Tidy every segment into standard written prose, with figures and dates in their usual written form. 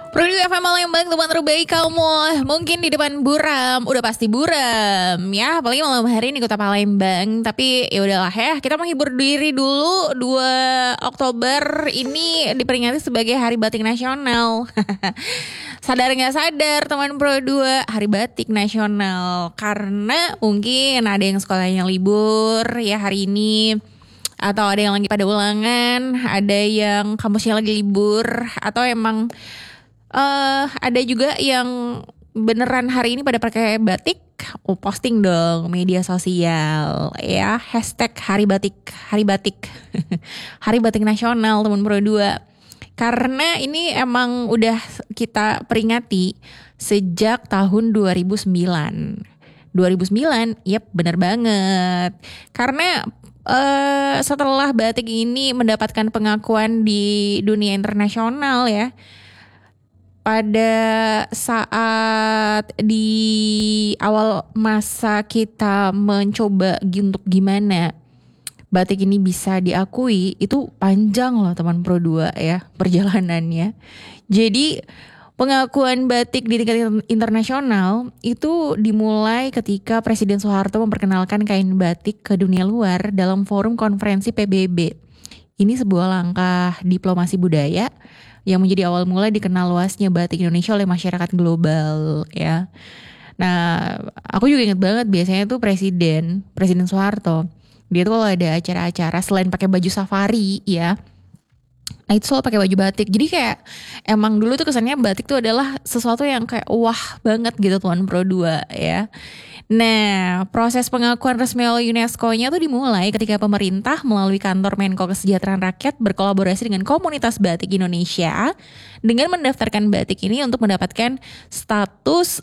Radio FM Palembang, teman terbaik kamu. Mungkin di depan buram, udah pasti buram ya. Apalagi malam hari ini kota Palembang. Tapi ya udahlah ya, kita menghibur diri dulu. 2 Oktober ini diperingati sebagai Hari Batik Nasional. Sadar gak sadar teman Pro 2, Hari Batik Nasional. Karena mungkin ada yang sekolahnya libur ya hari ini, atau ada yang lagi pada ulangan, ada yang kampusnya lagi libur, atau emang ada juga yang beneran hari ini pada pakai batik. Posting dong media sosial ya, hashtag Hari Batik, Hari Batik. Hari Batik Nasional teman Pro 2. Karena ini emang udah kita peringati sejak tahun 2009. 2009, yep, bener banget. Karena setelah batik ini mendapatkan pengakuan di dunia internasional ya, pada saat di awal masa kita mencoba untuk gimana batik ini bisa diakui, itu panjang loh teman Pro 2 ya perjalanannya. Jadi pengakuan batik di tingkat internasional itu dimulai ketika Presiden Soeharto memperkenalkan kain batik ke dunia luar dalam forum konferensi PBB. Ini sebuah langkah diplomasi budaya yang menjadi awal mula dikenal luasnya batik Indonesia oleh masyarakat global ya. Nah, aku juga inget banget biasanya tuh Presiden Soeharto, dia tuh kalau ada acara-acara selain pakai baju safari ya, nah itu selalu pakai baju batik. Jadi kayak emang dulu tuh kesannya batik tuh adalah sesuatu yang kayak wah banget gitu tuan Pro 2 ya. Nah, proses pengakuan resmi oleh UNESCO-nya tuh dimulai ketika pemerintah melalui kantor Menko Kesejahteraan Rakyat berkolaborasi dengan komunitas batik Indonesia dengan mendaftarkan batik ini untuk mendapatkan status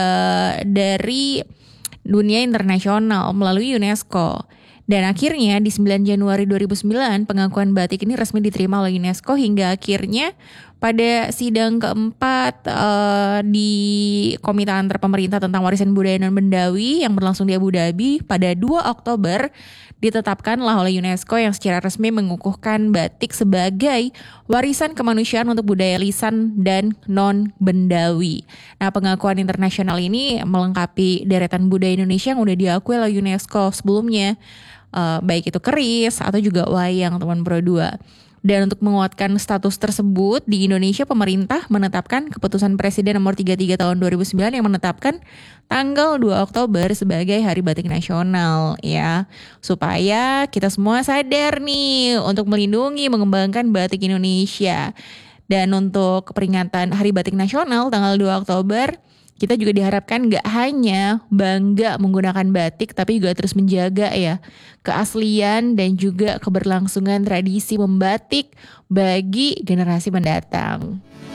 dari dunia internasional melalui UNESCO. Dan akhirnya di 9 Januari 2009 pengakuan batik ini resmi diterima oleh UNESCO hingga akhirnya pada sidang keempat di Komite Antar Pemerintah tentang Warisan Budaya Non-Bendawi yang berlangsung di Abu Dhabi pada 2 Oktober ditetapkanlah oleh UNESCO yang secara resmi mengukuhkan batik sebagai warisan kemanusiaan untuk budaya lisan dan non-bendawi. Nah, pengakuan internasional ini melengkapi deretan budaya Indonesia yang udah diakui oleh UNESCO sebelumnya, baik itu keris atau juga wayang teman Pro 2. Dan untuk menguatkan status tersebut di Indonesia, pemerintah menetapkan keputusan Presiden nomor 33 tahun 2009 yang menetapkan tanggal 2 Oktober sebagai Hari Batik Nasional ya. Supaya kita semua sadar nih untuk melindungi mengembangkan batik Indonesia. Dan untuk peringatan Hari Batik Nasional tanggal 2 Oktober, kita juga diharapkan gak hanya bangga menggunakan batik, tapi juga terus menjaga ya keaslian dan juga keberlangsungan tradisi membatik bagi generasi mendatang.